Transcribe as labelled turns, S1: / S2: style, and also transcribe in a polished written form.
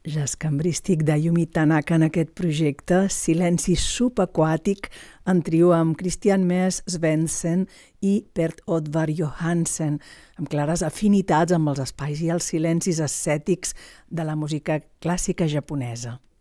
S1: jazz cambrístic d'Ayumi Tanaka en aquest projecte, Silenci subaquàtic, en trio amb Christian Mess Svendsen i Bert Oddvar Johansen, amb clares afinitats amb els espais i els silencis ascètics de la música clàssica japonesa.